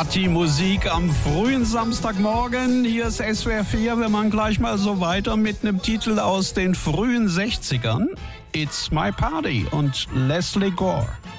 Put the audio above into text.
Partymusik am frühen Samstagmorgen. Hier ist SWR 4. Wir machen gleich mal so weiter mit einem Titel aus den frühen 60ern. It's My Party und Leslie Gore.